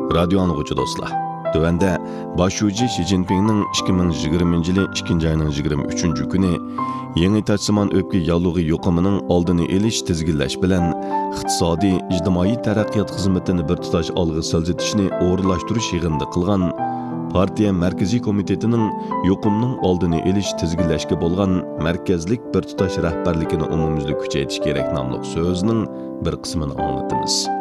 Radio anlıqçı dostlar. Dövende başucu Xi Jinping'nin 2020 yılı 2. ayının 23. günü yeni taçsiman öpki yallığı yoqımının aldını eliş tizgillash bilen iqtisadi ijtimoiy taraqqiyot xizmatini bir tutash algı siljitishni o'rinlashtirish yig'inida qilgan partiya markaziy komitetining yoqimning oldini elish tizgillashga bo'lgan markazlik bir tutash rahbarligini umumyuzli kuchaytirish kerak nomli so'zining bir qismini anglatamiz.